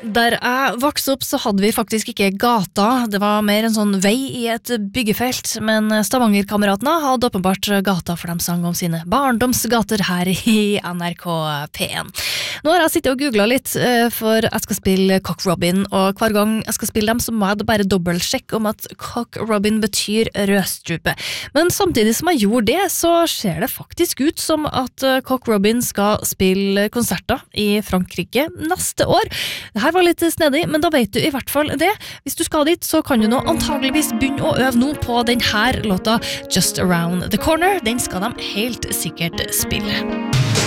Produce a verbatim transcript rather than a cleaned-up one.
Der jeg vokste opp så hadde vi faktisk ikke gata, det var mer en sånn vei i et byggefelt, men Stavanger-kameratene hadde åpenbart gata for de sang om sine barndomsgater her i N R K P en. Nå har jeg sittet og googlet litt, for jeg skal spille Cock Robin, og hver gang jeg skal spille dem så må jeg bare dobbeltsjekke om at Cock Robin betyr rødstrupe. Men samtidig som jeg gjorde det, så ser det faktisk ut som at Cock Robin skal spille konserter i Frankrike neste år. Det her var litt snedig, men da vet du i hvert fall det. Hvis du skal dit, så kan du nå antageligvis begynne å øve nå på den her låta Just Around the Corner. Den skal de helt sikkert spille.